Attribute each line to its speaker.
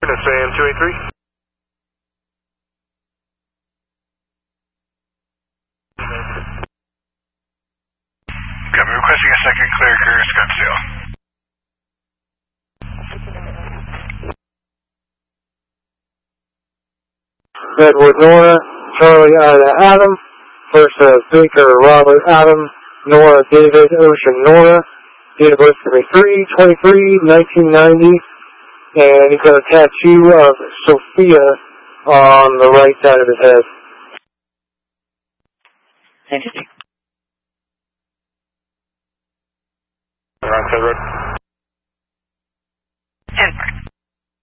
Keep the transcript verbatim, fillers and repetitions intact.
Speaker 1: Sam two eight three.
Speaker 2: Copy, requesting a second clear career Scottsdale.
Speaker 3: Redwood Nora, Charlie Ida Adam, first uh, Baker Robert Adam, Nora David Ocean Nora, date of birth three twenty-three nineteen ninety, and he's got a tattoo of Sophia on the right side of his head.
Speaker 4: Interesting.
Speaker 1: Rock Road.
Speaker 4: ten.